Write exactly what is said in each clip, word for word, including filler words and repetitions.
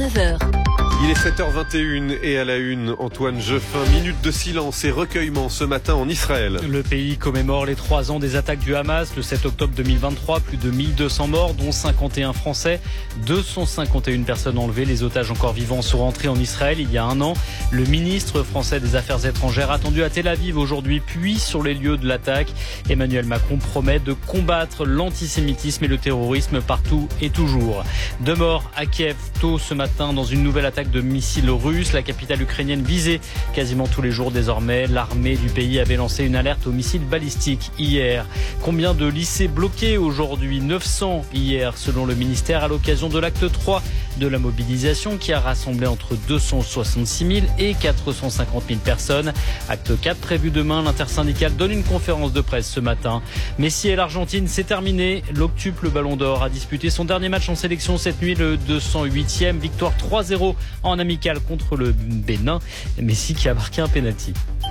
neuf heures. Il est sept heures vingt et une et à la une, Antoine Jeffin, minute de silence et recueillement ce matin en Israël. Le pays commémore les trois ans des attaques du Hamas. Le sept octobre deux mille vingt-trois, plus de mille deux cents morts, dont cinquante et un Français, deux cent cinquante et une personnes enlevées. Les otages encore vivants sont rentrés en Israël il y a un an. Le ministre français des Affaires étrangères attendu à Tel Aviv aujourd'hui, puis sur les lieux de l'attaque. Emmanuel Macron promet de combattre l'antisémitisme et le terrorisme partout et toujours. Deux morts à Kiev tôt ce matin dans une nouvelle attaque de missiles russes. La capitale ukrainienne visée quasiment tous les jours désormais. L'armée du pays avait lancé une alerte aux missiles balistiques hier. Combien de lycées bloqués aujourd'hui? neuf cents hier selon le ministère à l'occasion de l'acte trois de la mobilisation qui a rassemblé entre deux cent soixante-six mille et quatre cent cinquante mille personnes. Acte quatre prévu demain. L'intersyndicale donne une conférence de presse ce matin. Messi et l'Argentine, c'est terminé. L'octuple Ballon d'Or a disputé son dernier match en sélection cette nuit, le deux cent huitième. Victoire trois zéro en amical contre le Bénin. Messi qui a marqué un pénalty.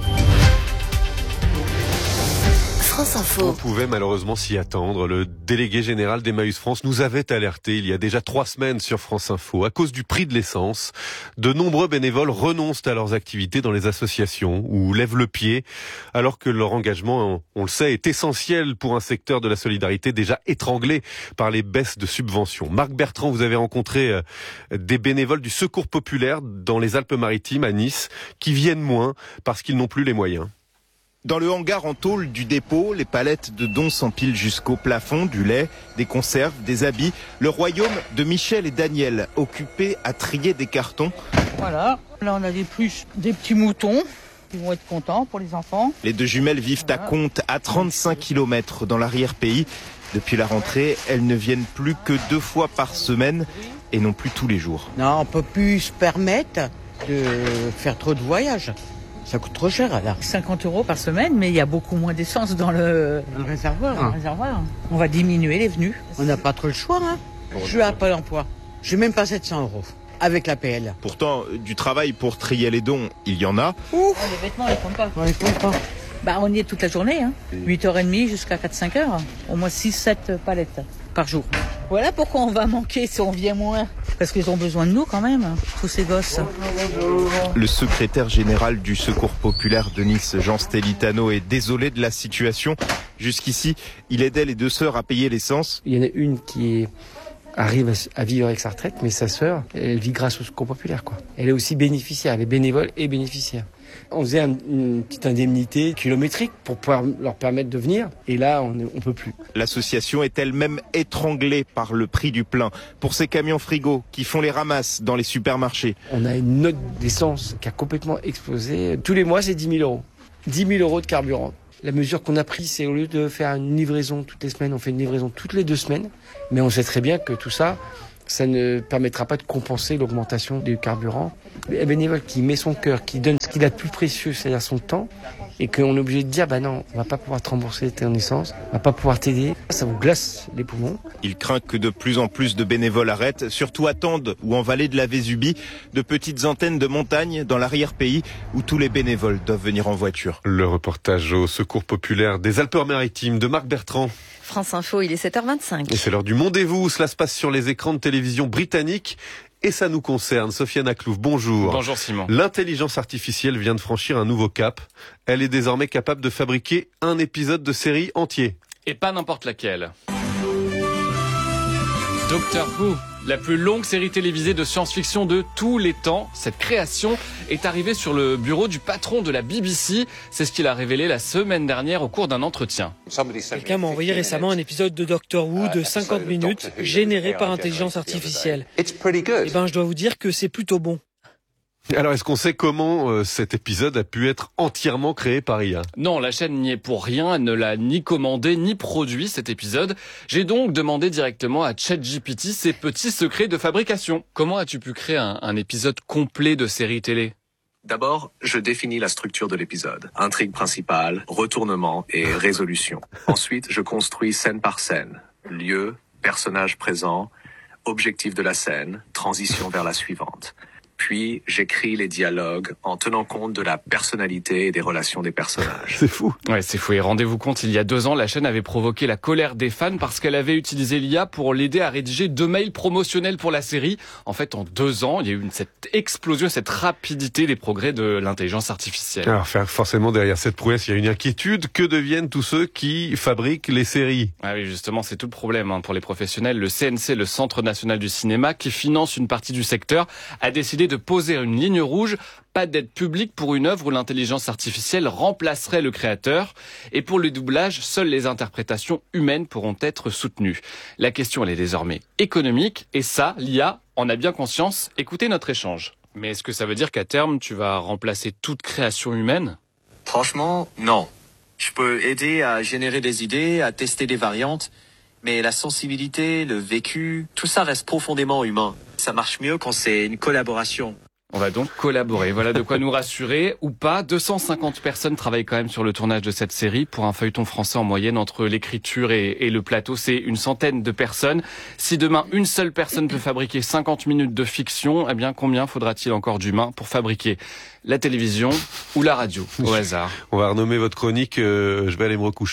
France Info. On pouvait malheureusement s'y attendre. Le délégué général d'Emmaüs France nous avait alerté il y a déjà trois semaines sur France Info. À cause du prix de l'essence, de nombreux bénévoles renoncent à leurs activités dans les associations ou lèvent le pied, alors que leur engagement, on le sait, est essentiel pour un secteur de la solidarité déjà étranglé par les baisses de subventions. Marc Bertrand, vous avez rencontré des bénévoles du Secours populaire dans les Alpes-Maritimes, à Nice, qui viennent moins parce qu'ils n'ont plus les moyens. Dans le hangar en tôle du dépôt, les palettes de dons s'empilent jusqu'au plafond, du lait, des conserves, des habits. Le royaume de Michel et Daniel, occupés à trier des cartons. Voilà, là on a des pluches, des petits moutons. Ils vont être contents pour les enfants. Les deux jumelles vivent à Comtes, à trente-cinq kilomètres dans l'arrière-pays. Depuis la rentrée, elles ne viennent plus que deux fois par semaine et non plus tous les jours. Non, on peut plus se permettre de faire trop de voyages. Ça coûte trop cher, là. cinquante euros par semaine, mais il y a beaucoup moins d'essence dans le, dans le réservoir. Ah. Le réservoir. On va diminuer les venues. On n'a pas trop le choix, hein. Je suis à Pôle emploi. Je n'ai même pas sept cents euros avec l'A P L. Pourtant, du travail pour trier les dons, il y en a. Ouf. Oh, les vêtements, on les compte pas. On les compte pas. Bah, on y est toute la journée, hein. huit heures trente jusqu'à quatre cinq heures. Au moins six sept palettes par jour. Voilà pourquoi on va manquer si on vient moins. Parce qu'ils ont besoin de nous quand même, tous ces gosses. Le secrétaire général du Secours populaire de Nice, Jean Stelitano, est désolé de la situation. Jusqu'ici, il aidait les deux sœurs à payer l'essence. Il y en a une qui est... arrive à vivre avec sa retraite, mais sa sœur, elle vit grâce au Secours populaire, quoi. Elle est aussi bénéficiaire, elle est bénévole et bénéficiaire. On faisait un, une petite indemnité kilométrique pour pouvoir leur permettre de venir, et là, on ne peut plus. L'association est elle-même étranglée par le prix du plein. Pour ces camions frigo qui font les ramasses dans les supermarchés. On a une note d'essence qui a complètement explosé. Tous les mois, c'est dix mille euros. dix mille euros de carburant. La mesure qu'on a prise, c'est au lieu de faire une livraison toutes les semaines, on fait une livraison toutes les deux semaines. Mais on sait très bien que tout ça, ça ne permettra pas de compenser l'augmentation du carburant. Le bénévole qui met son cœur, qui donne ce qu'il a de plus précieux, c'est-à-dire son temps, et qu'on est obligé de dire, bah non, on va pas pouvoir te rembourser ton essence, on va pas pouvoir t'aider, ça vous glace les poumons. Il craint que de plus en plus de bénévoles arrêtent, surtout à Tende ou en vallée de la Vésubie, de petites antennes de montagne dans l'arrière-pays où tous les bénévoles doivent venir en voiture. Le reportage au Secours populaire des Alpes-Maritimes de Marc Bertrand. France Info, il est sept heures vingt-cinq. Et c'est l'heure du Mondez-vous. Cela se passe sur les écrans de télévision britanniques. Et ça nous concerne. Sofiane Aklouf, bonjour. Bonjour Simon. L'intelligence artificielle vient de franchir un nouveau cap. Elle est désormais capable de fabriquer un épisode de série entier. Et pas n'importe laquelle. Doctor Who, la plus longue série télévisée de science-fiction de tous les temps. Cette création est arrivée sur le bureau du patron de la B B C. C'est ce qu'il a révélé la semaine dernière au cours d'un entretien. Quelqu'un m'a envoyé récemment un épisode de Doctor Who de cinquante minutes généré par intelligence artificielle. Eh ben, je dois vous dire que c'est plutôt bon. Alors, est-ce qu'on sait comment euh, cet épisode a pu être entièrement créé par I A ? Non, la chaîne n'y est pour rien. Elle ne l'a ni commandé, ni produit, cet épisode. J'ai donc demandé directement à ChatGPT ses petits secrets de fabrication. Comment as-tu pu créer un, un épisode complet de série télé ? D'abord, je définis la structure de l'épisode. Intrigue principale, retournement et résolution. Ensuite, je construis scène par scène. Lieu, personnage présent, objectif de la scène, transition vers la suivante. Puis j'écris les dialogues en tenant compte de la personnalité et des relations des personnages. C'est fou. Ouais, c'est fou. Et rendez-vous compte, il y a deux ans, la chaîne avait provoqué la colère des fans parce qu'elle avait utilisé l'I A pour l'aider à rédiger deux mails promotionnels pour la série. En fait, en deux ans, il y a eu une, cette explosion, cette rapidité des progrès de l'intelligence artificielle. Alors, forcément, derrière cette prouesse, il y a une inquiétude. Que deviennent tous ceux qui fabriquent les séries? Ah oui, justement, c'est tout le problème hein, pour les professionnels. Le C N C, le Centre national du cinéma, qui finance une partie du secteur, a décidé de poser une ligne rouge. Pas d'aide publique pour une œuvre où l'intelligence artificielle remplacerait le créateur. Et pour le doublage, seules les interprétations humaines pourront être soutenues. La question, elle est désormais économique. Et ça, l'I A en a bien conscience. Écoutez notre échange. Mais est-ce que ça veut dire qu'à terme, tu vas remplacer toute création humaine? Franchement, non. Je peux aider à générer des idées, à tester des variantes. Mais la sensibilité, le vécu, tout ça reste profondément humain. Ça marche mieux quand c'est une collaboration. On va donc collaborer. Voilà de quoi nous rassurer ou pas. deux cent cinquante personnes travaillent quand même sur le tournage de cette série. Pour un feuilleton français en moyenne, entre l'écriture et, et le plateau, c'est une centaine de personnes. Si demain, une seule personne peut fabriquer cinquante minutes de fiction, eh bien, combien faudra-t-il encore d'humains pour fabriquer la télévision ou la radio, au hasard? On va renommer votre chronique euh, « Je vais aller me recoucher ».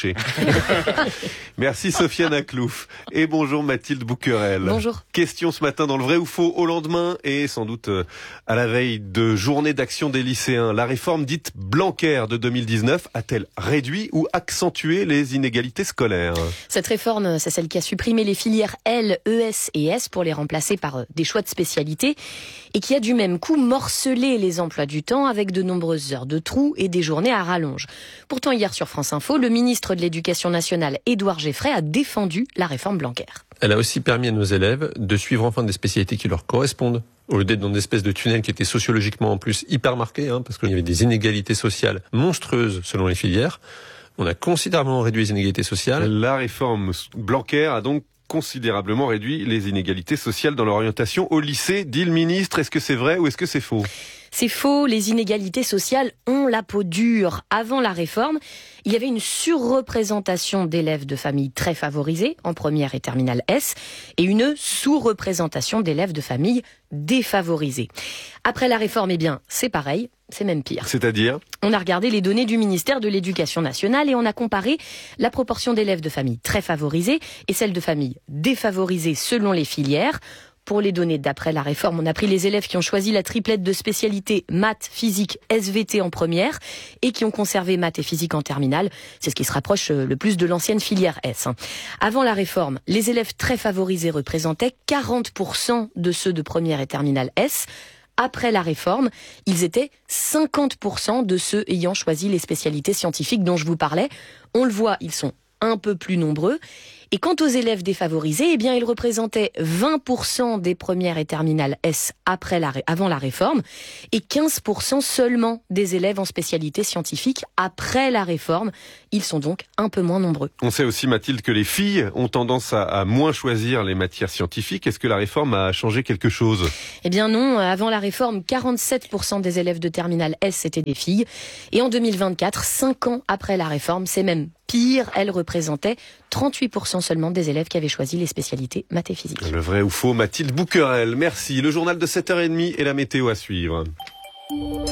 Merci Sofiane Aklouf. Et bonjour Mathilde Bouquerel. Bonjour. Question ce matin dans le vrai ou faux au lendemain et sans doute euh, à la veille de journée d'action des lycéens. La réforme dite Blanquer de deux mille dix-neuf a-t-elle réduit ou accentué les inégalités scolaires? Cette réforme, c'est celle qui a supprimé les filières L, E S et S pour les remplacer par des choix de spécialité et qui a du même coup morcelé les emplois du temps avec de nombreuses heures de trous et des journées à rallonge. Pourtant, hier sur France Info, le ministre de l'Éducation nationale, Édouard Geffray, a défendu la réforme Blanquer. Elle a aussi permis à nos élèves de suivre enfin des spécialités qui leur correspondent, au lieu d'être dans des espèces de tunnels qui étaient sociologiquement en plus hyper marqués, hein, parce qu'il y avait des inégalités sociales monstrueuses selon les filières. On a considérablement réduit les inégalités sociales. La réforme Blanquer a donc considérablement réduit les inégalités sociales dans l'orientation au lycée, dit le ministre. Est-ce que c'est vrai ou est-ce que c'est faux? C'est faux, les inégalités sociales ont la peau dure. Avant la réforme, il y avait une surreprésentation d'élèves de familles très favorisées, en première et terminale S, et une sous-représentation d'élèves de familles défavorisées. Après la réforme, eh bien, c'est pareil, c'est même pire. C'est-à-dire ? On a regardé les données du ministère de l'Éducation nationale et on a comparé la proportion d'élèves de familles très favorisées et celle de familles défavorisées selon les filières. Pour les données d'après la réforme, on a pris les élèves qui ont choisi la triplette de spécialité maths, physique, S V T en première et qui ont conservé maths et physique en terminale. C'est ce qui se rapproche le plus de l'ancienne filière S. Avant la réforme, les élèves très favorisés représentaient quarante pour cent de ceux de première et terminale S. Après la réforme, ils étaient cinquante pour cent de ceux ayant choisi les spécialités scientifiques dont je vous parlais. On le voit, ils sont un peu plus nombreux. Et quant aux élèves défavorisés, eh bien, ils représentaient vingt pour cent des premières et terminales S après la, avant la réforme et quinze pour cent seulement des élèves en spécialité scientifique après la réforme. Ils sont donc un peu moins nombreux. On sait aussi, Mathilde, que les filles ont tendance à, à moins choisir les matières scientifiques. Est-ce que la réforme a changé quelque chose? Eh bien non, avant la réforme, quarante-sept pour cent des élèves de terminale S étaient des filles. Et en deux mille vingt-quatre, cinq ans après la réforme, c'est même pire, elles représentaient trente-huit pour cent seulement des élèves qui avaient choisi les spécialités maths et physique. Le vrai ou faux, Mathilde Bouquerel. Merci. Le journal de sept heures trente et la météo à suivre. Vous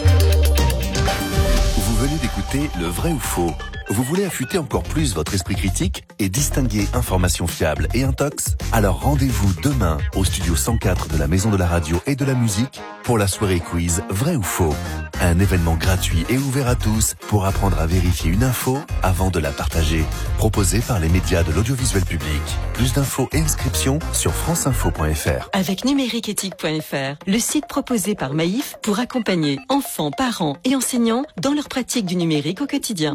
venez d'écouter Le vrai ou faux. Vous voulez affûter encore plus votre esprit critique et distinguer information fiable et intox? Alors rendez-vous demain au studio cent quatre de la Maison de la Radio et de la Musique pour la soirée quiz Vrai ou faux. Un événement gratuit et ouvert à tous pour apprendre à vérifier une info avant de la partager. Proposé par les médias de l'audiovisuel public. Plus d'infos et inscriptions sur franceinfo point f r. Avec numériqueéthique point f r, le site proposé par Maïf pour accompagner enfants, parents et enseignants dans leur pratique du numérique au quotidien.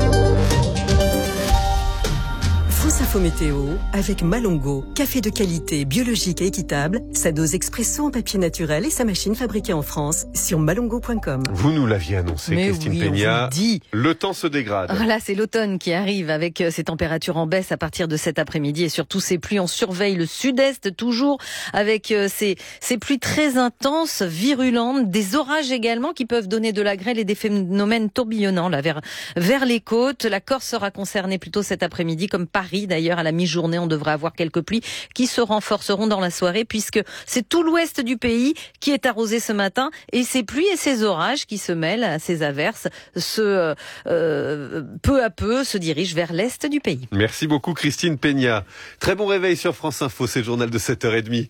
France Info Météo avec Malongo, café de qualité, biologique et équitable, sa dose expresso en papier naturel et sa machine fabriquée en France sur malongo point com. Vous nous l'aviez annoncé, Mais Christine oui, Peña. on vous dit. Le temps se dégrade. Voilà, c'est l'automne qui arrive avec ces températures en baisse à partir de cet après-midi et surtout ces pluies. On surveille le sud-est toujours avec ces, ces pluies très intenses, virulentes, des orages également qui peuvent donner de la grêle et des phénomènes tourbillonnants là vers, vers les côtes. La Corse sera concernée plutôt cet après-midi comme Paris. Paris. D'ailleurs, à la mi-journée, on devrait avoir quelques pluies qui se renforceront dans la soirée puisque c'est tout l'ouest du pays qui est arrosé ce matin et ces pluies et ces orages qui se mêlent à ces averses se, euh, peu à peu se dirigent vers l'est du pays. Merci beaucoup Christine Peña. Très bon réveil sur France Info, c'est le journal de sept heures trente.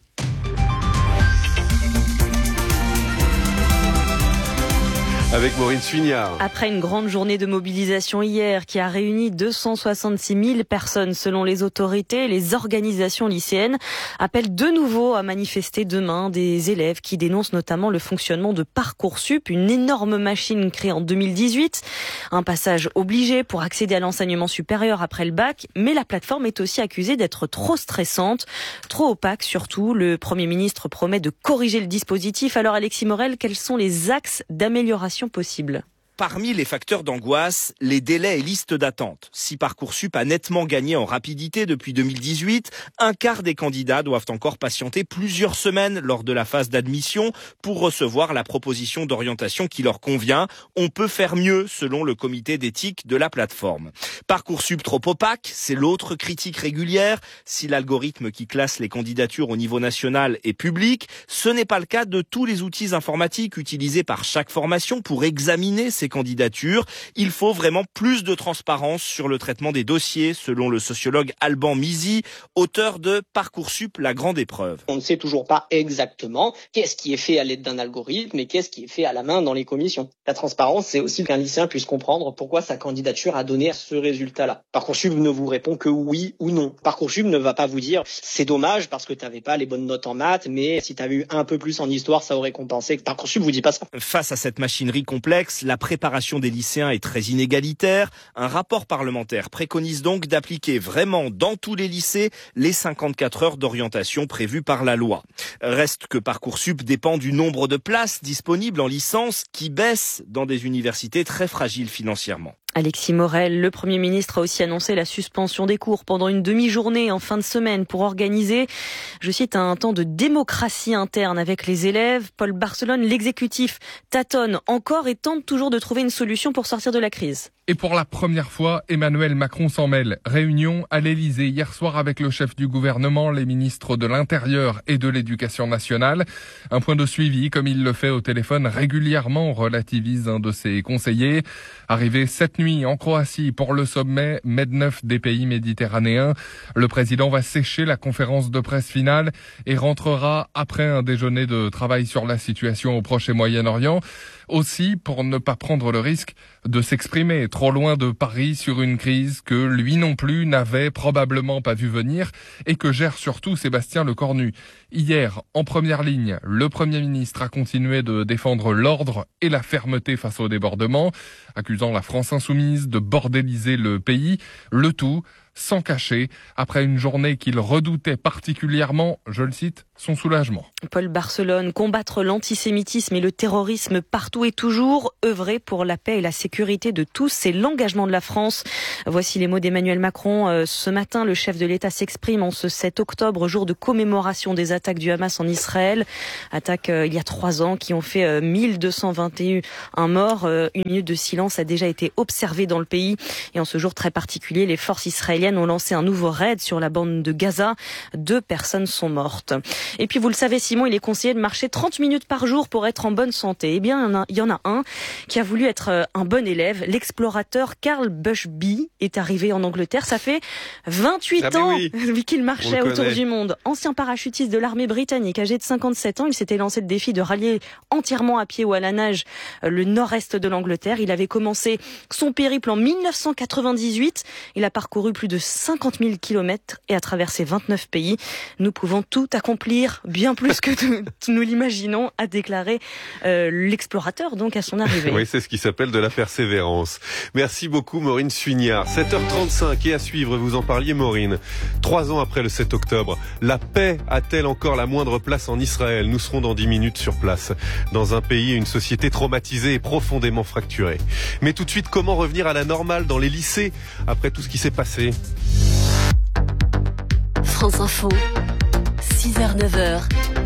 Avec Maureen Suignard. Après une grande journée de mobilisation hier qui a réuni deux cent soixante-six mille personnes selon les autorités, les organisations lycéennes appellent de nouveau à manifester demain des élèves qui dénoncent notamment le fonctionnement de Parcoursup, une énorme machine créée en deux mille dix-huit. Un passage obligé pour accéder à l'enseignement supérieur après le bac, mais la plateforme est aussi accusée d'être trop stressante, trop opaque surtout. Le Premier ministre promet de corriger le dispositif. Alors Alexis Morel, quels sont les axes d'amélioration possible? Parmi les facteurs d'angoisse, les délais et listes d'attente. Si Parcoursup a nettement gagné en rapidité depuis deux mille dix-huit, un quart des candidats doivent encore patienter plusieurs semaines lors de la phase d'admission pour recevoir la proposition d'orientation qui leur convient. On peut faire mieux selon le comité d'éthique de la plateforme. Parcoursup trop opaque, c'est l'autre critique régulière. Si l'algorithme qui classe les candidatures au niveau national est public, ce n'est pas le cas de tous les outils informatiques utilisés par chaque formation pour examiner ces candidatures. Il faut vraiment plus de transparence sur le traitement des dossiers, selon le sociologue Alban Mizy, auteur de Parcoursup, la grande épreuve. On ne sait toujours pas exactement qu'est-ce qui est fait à l'aide d'un algorithme et qu'est-ce qui est fait à la main dans les commissions. La transparence, c'est aussi qu'un lycéen puisse comprendre pourquoi sa candidature a donné ce résultat-là. Parcoursup ne vous répond que oui ou non. Parcoursup ne va pas vous dire c'est dommage parce que tu n'avais pas les bonnes notes en maths, mais si tu avais eu un peu plus en histoire, ça aurait compensé. Parcoursup vous dit pas ça. Face à cette machinerie complexe, la préparation des lycéens est très inégalitaire. Un rapport parlementaire préconise donc d'appliquer vraiment dans tous les lycées les cinquante-quatre heures d'orientation prévues par la loi. Reste que Parcoursup dépend du nombre de places disponibles en licence qui baisse dans des universités très fragiles financièrement. Alexis Morel, le Premier ministre a aussi annoncé la suspension des cours pendant une demi-journée en fin de semaine pour organiser, je cite, un temps de démocratie interne avec les élèves. Paul Barcelone, l'exécutif tâtonne encore et tente toujours de trouver une solution pour sortir de la crise. Et pour la première fois, Emmanuel Macron s'en mêle. Réunion à l'Élysée hier soir avec le chef du gouvernement, les ministres de l'Intérieur et de l'Éducation nationale. Un point de suivi, comme il le fait au téléphone régulièrement, relativise un de ses conseillers. Arrivé cette nuit en Croatie pour le sommet Medneuf des pays méditerranéens, le président va sécher la conférence de presse finale et rentrera après un déjeuner de travail sur la situation au Proche et Moyen-Orient. Aussi pour ne pas prendre le risque de s'exprimer trop loin de Paris sur une crise que lui non plus n'avait probablement pas vu venir et que gère surtout Sébastien Lecornu. Hier, en première ligne, le Premier ministre a continué de défendre l'ordre et la fermeté face au débordement, accusant la France insoumise de bordéliser le pays, le tout sans cacher, après une journée qu'il redoutait particulièrement, je le cite, son soulagement. Paul Barcelone, combattre l'antisémitisme et le terrorisme partout et toujours, œuvrer pour la paix et la sécurité de tous, c'est l'engagement de la France. Voici les mots d'Emmanuel Macron. Ce matin, le chef de l'État s'exprime en ce sept octobre, jour de commémoration des attaques du Hamas en Israël. Attaques euh, il y a trois ans qui ont fait euh, mille deux cent vingt et un morts. Euh, une minute de silence a déjà été observée dans le pays. Et en ce jour très particulier, les forces israéliennes ont lancé un nouveau raid sur la bande de Gaza. Deux personnes sont mortes. Et puis vous le savez Simon, il est conseillé de marcher trente minutes par jour pour être en bonne santé. Eh bien il y en a, il y en a un qui a voulu être un bon élève. L'explorateur Carl Bushby est arrivé en Angleterre. Ça fait vingt-huit ah ans oui. qu'il marchait autour du monde. Ancien parachutiste de l'armée britannique, âgé de cinquante-sept ans, il s'était lancé le défi de rallier entièrement à pied ou à la nage le nord-est de l'Angleterre. Il avait commencé son périple en mille neuf cent quatre-vingt-dix-huit. Il a parcouru plus de cinquante mille kilomètres et a traversé vingt-neuf pays. Nous pouvons tout accomplir, bien plus que nous l'imaginons, a déclaré euh, l'explorateur donc à son arrivée. Oui, c'est ce qui s'appelle de la persévérance. Merci beaucoup Maureen Suignard. sept heures trente-cinq et à suivre, vous en parliez Maureen. Trois ans après le sept octobre, la paix a-t-elle encore la moindre place en Israël? Nous serons dans dix minutes sur place, dans un pays et une société traumatisée et profondément fracturée. Mais tout de suite, comment revenir à la normale dans les lycées après tout ce qui s'est passé? France Info, six heures neuf heures,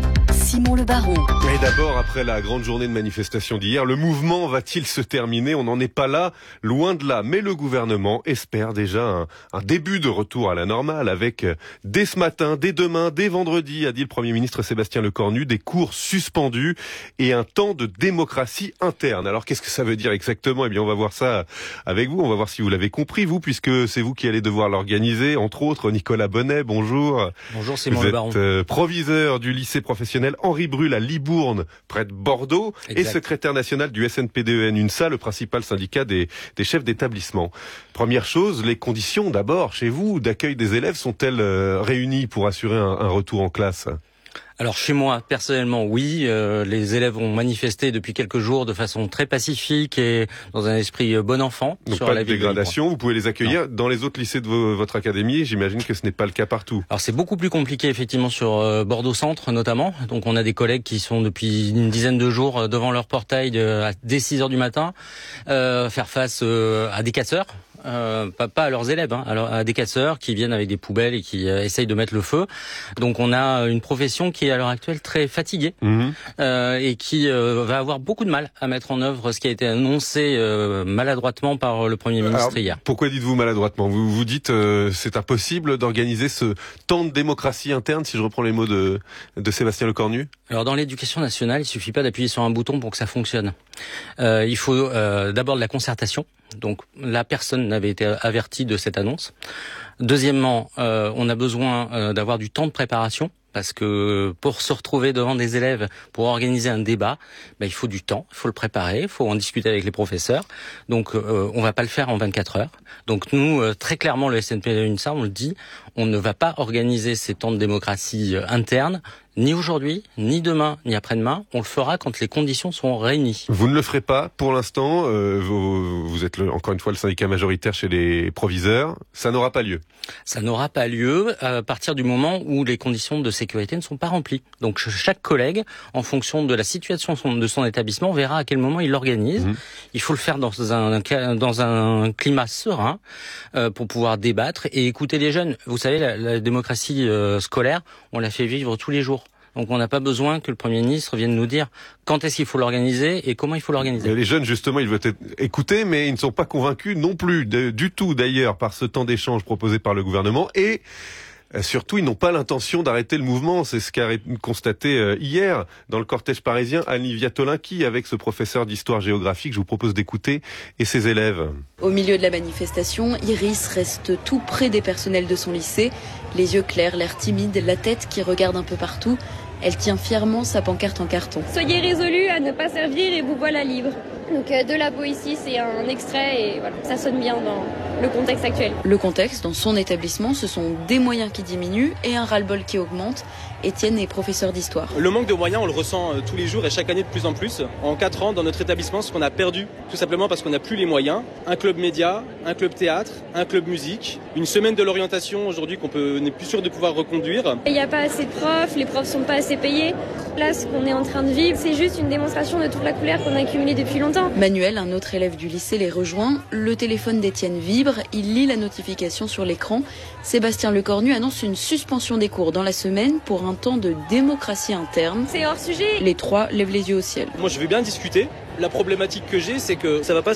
Simon Le Baron. Et d'abord, après la grande journée de manifestation d'hier, le mouvement va-t-il se terminer? On n'en est pas là, loin de là. Mais le gouvernement espère déjà un, un début de retour à la normale avec, dès ce matin, dès demain, dès vendredi, a dit le Premier ministre Sébastien Lecornu, des cours suspendus et un temps de démocratie interne. Alors qu'est-ce que ça veut dire exactement? Eh bien, on va voir ça avec vous. On va voir si vous l'avez compris, vous, puisque c'est vous qui allez devoir l'organiser. Entre autres, Nicolas Bonnet, bonjour. Bonjour, Simon Vous Le Baron. êtes euh, proviseur du lycée professionnel Henri Brul à Libourne, près de Bordeaux, exact. Et secrétaire national du S N P D E N UNSA, le principal syndicat des, des chefs d'établissement. Première chose, les conditions d'abord chez vous d'accueil des élèves sont-elles euh, réunies pour assurer un, un retour en classe? Alors chez moi, personnellement, oui. Euh, les élèves ont manifesté depuis quelques jours de façon très pacifique et dans un esprit bon enfant. Donc sur pas la de dégradation, vous pouvez les accueillir. Non. Dans les autres lycées de vo- votre académie, j'imagine que ce n'est pas le cas partout. Alors c'est beaucoup plus compliqué effectivement sur euh, Bordeaux-Centre notamment. Donc on a des collègues qui sont depuis une dizaine de jours devant leur portail de, à, dès six heures du matin, euh, faire face euh, à des casseurs. Euh, pas, pas à leurs élèves, hein, alors à des casseurs qui viennent avec des poubelles et qui euh, essayent de mettre le feu. Donc on a une profession qui est à l'heure actuelle très fatiguée mmh. euh, et qui euh, va avoir beaucoup de mal à mettre en œuvre ce qui a été annoncé euh, maladroitement par le Premier ministre alors, hier. Pourquoi dites-vous maladroitement? Vous vous dites euh, c'est impossible d'organiser ce temps de démocratie interne, si je reprends les mots de, de Sébastien Lecornu? Alors dans l'éducation nationale, il suffit pas d'appuyer sur un bouton pour que ça fonctionne. Euh, il faut euh, d'abord de la concertation. Donc la personne n'avait été avertie de cette annonce. Deuxièmement, euh, on a besoin euh, d'avoir du temps de préparation. Parce que pour se retrouver devant des élèves, pour organiser un débat, ben, il faut du temps, il faut le préparer, il faut en discuter avec les professeurs. Donc euh, on va pas le faire en vingt-quatre heures. Donc nous, euh, très clairement, le S N P D E N UNSA, on le dit, on ne va pas organiser ces temps de démocratie euh, interne, ni aujourd'hui, ni demain, ni après-demain. On le fera quand les conditions seront réunies. Vous ne le ferez pas pour l'instant. Euh, vous, vous êtes le, encore une fois le syndicat majoritaire chez les proviseurs. Ça n'aura pas lieu. Ça n'aura pas lieu à partir du moment où les conditions de sécurité ne sont pas remplies. Donc chaque collègue, en fonction de la situation de son établissement, verra à quel moment il l'organise. Mmh. Il faut le faire dans un, dans un climat serein euh, pour pouvoir débattre et écouter les jeunes. Vous savez, la, la démocratie euh, scolaire, on la fait vivre tous les jours. Donc on n'a pas besoin que le Premier ministre vienne nous dire quand est-ce qu'il faut l'organiser et comment il faut l'organiser. Les jeunes, justement, ils veulent être écoutés, mais ils ne sont pas convaincus non plus de, du tout, d'ailleurs, par ce temps d'échange proposé par le gouvernement. Et surtout, ils n'ont pas l'intention d'arrêter le mouvement. C'est ce qu'a constaté hier dans le cortège parisien Annie Viatolinki avec ce professeur d'histoire-géographie que je vous propose d'écouter et ses élèves. Au milieu de la manifestation, Iris reste tout près des personnels de son lycée, les yeux clairs, l'air timide, la tête qui regarde un peu partout. Elle tient fièrement sa pancarte en carton. Soyez résolus à ne pas servir et vous voilà libre. Donc euh, de la poésie, c'est un extrait et voilà, ça sonne bien dans le contexte actuel. Le contexte, dans son établissement, ce sont des moyens qui diminuent et un ras-le-bol qui augmente. Étienne est professeur d'histoire. Le manque de moyens, on le ressent euh, tous les jours et chaque année de plus en plus. En quatre ans, dans notre établissement, ce qu'on a perdu, tout simplement parce qu'on n'a plus les moyens. Un club média, un club théâtre, un club musique, une semaine de l'orientation aujourd'hui qu'on peut, n'est plus sûr de pouvoir reconduire. Il n'y a pas assez de profs, les profs sont pas assez payés. Là, ce qu'on est en train de vivre, c'est juste une démonstration de toute la colère qu'on a accumulée depuis longtemps. Manuel, un autre élève du lycée, les rejoint. Le téléphone d'Étienne vibre, il lit la notification sur l'écran. Sébastien Lecornu annonce une suspension des cours dans la semaine pour un temps de démocratie interne. C'est hors sujet. Les trois lèvent les yeux au ciel. Moi, je veux bien discuter. La problématique que j'ai, c'est que ça va pas